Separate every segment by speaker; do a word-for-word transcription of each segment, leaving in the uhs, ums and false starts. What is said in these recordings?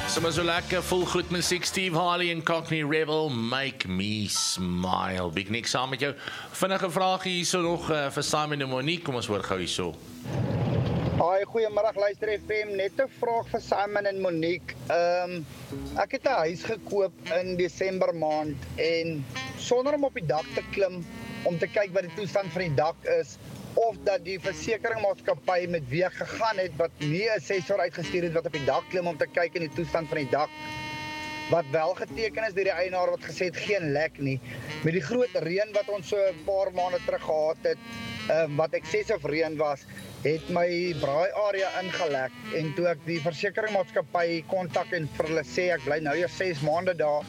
Speaker 1: Sommer so lekker, vol goed musiek, Steve Harley en Cockney Rebel, Make Me Smile. Big Nick, saam met jou. Vinnige vraag hier so nog uh, vir Simon en Monique, kom ons hoor gou hier so.
Speaker 2: Hoi, goeiemiddag, luister F M, net 'n vraag vir Simon en Monique. Um, ek het 'n huis gekoop in Desember maand en sonder om op die dak te klim om te kyk wat die toestand van die dak is, of dat die versekeringsmaatskappy met wie ek gegaan het, wat nie 'n assessor uitgestuur het wat op die dak klim om te kyk in die toestand van die dak, wat wel geteken is deur die eienaar wat gesê het geen lek nie. Met die groot reën wat ons so 'n paar maande terug gehad het, um, wat excessive reën was, het my braaiarea ingelek en toe ek die versekeringsmaatskappy kontak en vir hulle sê ek bly nou hier ses maande daar,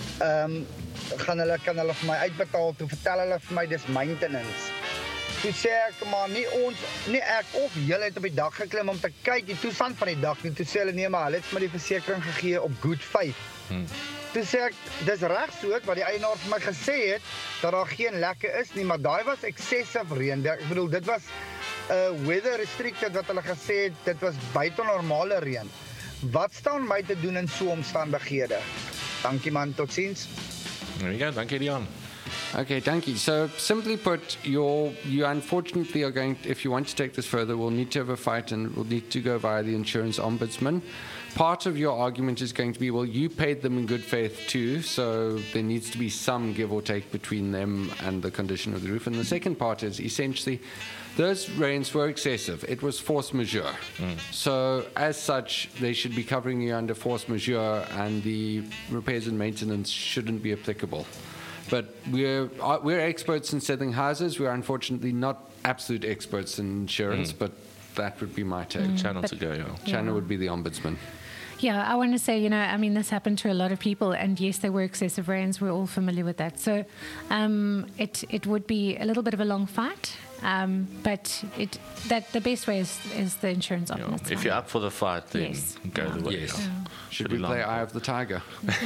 Speaker 2: um, gaan hulle kan hulle vir my uitbetaal, toe vertel hulle vir my dis maintenance. Toe sê ek, maar nie ons, nie ek of julle het op die dak geklim om te kyk die toestand van die dak nie. Toe sê hulle nee, maar hulle het my die versekering gegee op good faith. Hmm. Toe sê ek, dis reg so wat die eienaar vir my gesê het, dat daar geen lekke is nie, maar daai was excessive reën. Ek bedoel, dit was uh, weather restricted wat hulle gesê het, dit was buite normale reën. Wat staan my te doen in so omstandighede? Dankie man, totsiens.
Speaker 1: There you go, dankie Dion.
Speaker 3: Okay, thank you. So simply put, you're, you unfortunately are going, if you want to take this further, we'll need to have a fight and we'll need to go via the insurance ombudsman. Part of your argument is going to be, well, you paid them in good faith too, so there needs to be some give or take between them and the condition of the roof. And the second part is essentially, those rains were excessive. It was force majeure. Mm. So as such, they should be covering you under force majeure and the repairs and maintenance shouldn't be applicable. But we're we're experts in selling houses. We're unfortunately not absolute experts in insurance, mm. but that would be my take.
Speaker 1: Mm, Channel to go, yeah.
Speaker 3: Channel
Speaker 4: yeah.
Speaker 3: would be the ombudsman.
Speaker 4: Yeah, I want to say, you know, I mean, this happened to a lot of people, and yes, there were excessive rains. We're all familiar with that. So um, it it would be a little bit of a long fight, um, but it that the best way is, is the insurance
Speaker 1: Yeah.
Speaker 4: office.
Speaker 1: If you're up for the fight, then
Speaker 4: Yes.
Speaker 1: go the way.
Speaker 3: Yes.
Speaker 1: Yeah.
Speaker 3: Should
Speaker 1: Pretty
Speaker 3: we play
Speaker 1: long.
Speaker 3: Eye of the Tiger?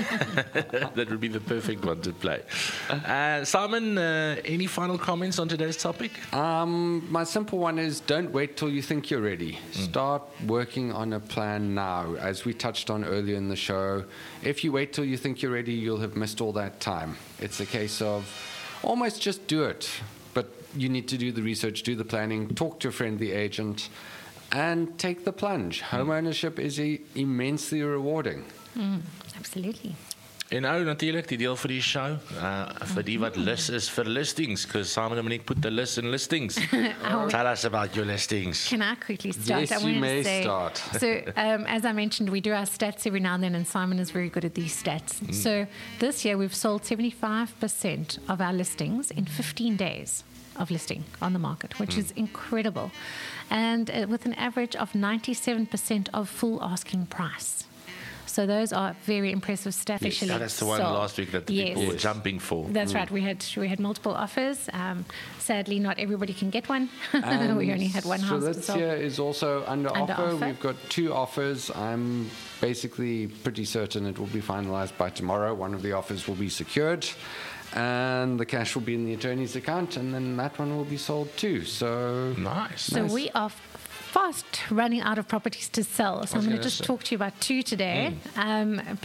Speaker 1: That would be the perfect one to play. Uh, Simon, uh, any final comments on today's topic?
Speaker 3: Um, my simple one is don't wait till you think you're ready. Mm. Start working on a plan now. As we touched on earlier in the show, if you wait till you think you're ready, you'll have missed all that time. It's a case of almost just do it. But you need to do the research, do the planning, talk to a friendly agent, and take the plunge. Home ownership is e- immensely rewarding.
Speaker 4: Mm, absolutely.
Speaker 1: En nou natuurlijk die deel vir die show, uh, vir die wat lus is vir listings, because Simon and Monique put the list in listings. Tell us about your listings.
Speaker 4: Can I quickly start?
Speaker 3: Yes,
Speaker 4: I
Speaker 3: you
Speaker 4: wanted
Speaker 3: may
Speaker 4: to say,
Speaker 3: start.
Speaker 4: So, um, as I mentioned, we do our stats every now and then, and Simon is very good at these stats. Mm. So, this year we've sold seventy-five percent of our listings in fifteen days of listing on the market, which mm. is incredible. And uh, with an average of ninety-seven percent of full asking price. So those are very impressive stats.
Speaker 1: Yes, that's the one
Speaker 4: sold.
Speaker 1: last week that the
Speaker 4: Yes.
Speaker 1: people were jumping for.
Speaker 4: That's
Speaker 1: Mm.
Speaker 4: right. We had we had multiple offers. Um, sadly, not everybody can get one.
Speaker 3: And
Speaker 4: we only had one
Speaker 3: so
Speaker 4: house to
Speaker 3: this
Speaker 4: sell.
Speaker 3: year is also under,
Speaker 4: Under
Speaker 3: offer.
Speaker 4: offer.
Speaker 3: We've got two offers. I'm basically pretty certain it will be finalized by tomorrow. One of the offers will be secured, and the cash will be in the attorney's account, and then that one will be sold too. So
Speaker 1: Nice.
Speaker 4: So we are fast running out of properties to sell. So I'm going to
Speaker 1: gonna
Speaker 4: just
Speaker 1: say.
Speaker 4: talk to you about two today. Um,